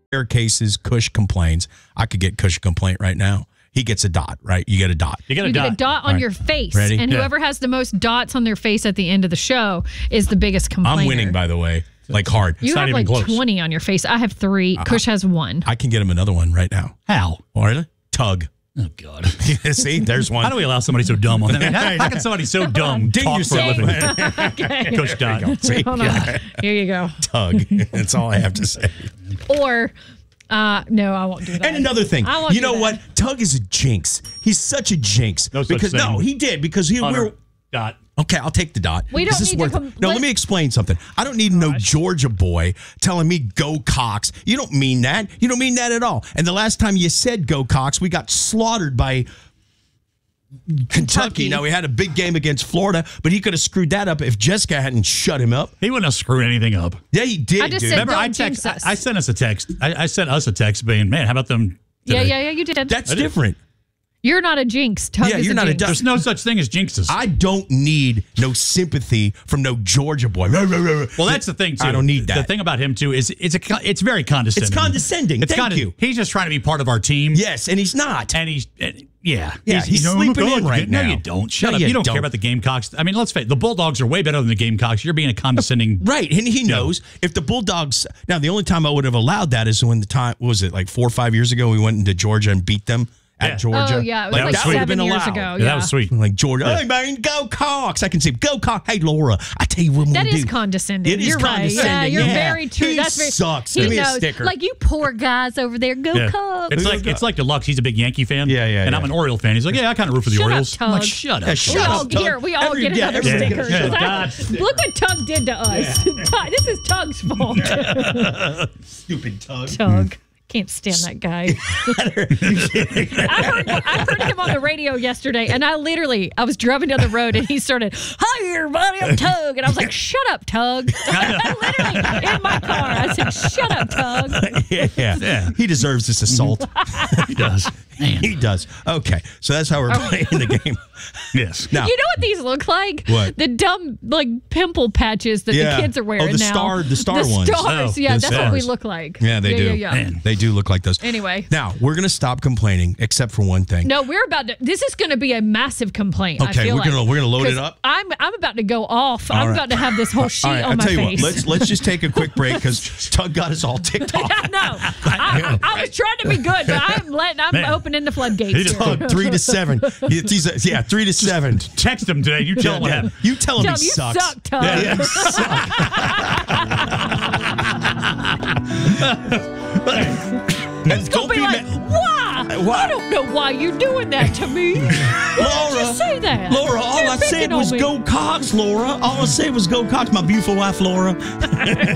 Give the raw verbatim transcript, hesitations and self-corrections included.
rare cases, Kush complains. I could get Kush a complaint right now. He gets a dot, right? You get a dot. You get a you dot, get a dot on right. your face. Ready? And Yeah. whoever has the most dots on their face at the end of the show is the biggest complainer. I'm winning, by the way. Like hard. You It's have not like even close. twenty on your face. I have three. Uh, Kush has one. I can get him another one right now. How? Oh, really? Tug. Oh, God. See, there's one. How do we allow somebody so dumb on that? How, how can somebody so dumb Ding talk yourself. for a living? Okay. Coach Dot. See? Hold on. Here you go. Tug. That's all I have to say. Or, uh, no, I won't do that. And another thing, I won't you do know that. what? Tug is a jinx. He's such a jinx. No such because thing. no, he did because he Hunter, we're Dot. okay. I'll take the dot. We don't This is need to worth- com- No, let- let me explain something. I don't need no Georgia boy telling me go Cox. You don't mean that. You don't mean that at all. And the last time you said go Cox, we got slaughtered by Kentucky. Kentucky. Now, we had a big game against Florida, but he could have screwed that up if Jessica hadn't shut him up. He wouldn't have screwed anything up. Yeah, he did, I just dude. said Remember, don't I jinx text. I, us. I sent us a text. I, I sent us a text being, man, how about them? Yeah, today?" yeah, yeah, you did. That's I did. different. You're not a jinx. Tug Yeah, is you're a not a jinx. duck. There's no such thing as jinxes. I don't need no sympathy from no Georgia boy. well, that's the thing too. I don't need that. The thing about him too is it's a con- it's very condescending. It's condescending. It's Thank conde- you. He's just trying to be part of our team. Yes, and he's not. And he's, and, yeah. Yeah, he's you know, sleeping look, in oh, right no, now. you don't. Shut No, up. you You don't, don't. care about the Gamecocks. I mean, let's face it. The Bulldogs are way better than the Gamecocks. You're being a condescending. Right, and he knows if the Bulldogs. Now, the only time I would have allowed that is when the time what was it like four or five years ago we went into Georgia and beat them at Yeah. Georgia. Oh, yeah. It was Like, like, that would've seven been years allowed. ago. Yeah, Yeah, that was sweet. Like Georgia, hey man, go Cox! I can see go Cox. Hey Laura, I tell you what, I'm That gonna is do. condescending. It is you're right. Yeah, condescending, you're yeah. very true. He That's very, sucks. He Give me a knows. sticker. Like you poor guys over there, go Yeah. Cubs. It's like it's like Deluxe. He's a big Yankee fan. Yeah, yeah, And yeah. I'm an Oriole fan. He's like, yeah, I kind of root for the Shut up, Orioles. I'm like, Tug. shut up. Yeah, shut we up, all Tug. here. We all Every- get yeah, another everybody sticker. gets a sticker. That- God. Look what Tug did to us. Tug, this is Tug's fault. Stupid Tug. Tug. Can't stand that guy. I heard I heard him on the radio yesterday, and I literally I was driving down the road, and he started, "Hi, everybody, I'm Tug," and I was like, "Shut up, Tug!" Literally in my car, I said, "Shut up, Tug." Yeah, yeah. Yeah. He deserves this assault. He does. Man. He does. Okay, so that's how we're playing the game. Yes. Now, You know what these look like? What? The dumb like pimple patches that Yeah. the kids are wearing Oh, the now. star- the star the ones. Stars. Oh, yeah, the that's what we stars. look like. yeah, they yeah, do. Yeah, yeah. Man. They do look like those. Anyway. Now, we're going to stop complaining, except for one thing. No, we're about to. This is going to be a massive complaint. I Okay, feel we're gonna- like. we're gonna load it 'Cause up? I'm I'm about to go off. All I'm right. about to have this whole sheet All right, on I'll my tell you face. what. Let's let's just take a quick break because Tug got us all ticked off. no, I, I, I was trying to be good, but I'm letting. I'm Man. opening the floodgates. He just here. Tug, three to seven. Yeah, these- yeah, three to seven. Text him today. You tell him what Yeah, happened. you tell him Tell he him you sucks. suck, Tug. Yeah, yeah, you suck. And Don't be like, mad- why? Why? I don't know why you're doing that to me. Why did you say that? Laura, all You're I said picking on was me. go Cox, Laura. All I said was go Cox, my beautiful wife, Laura.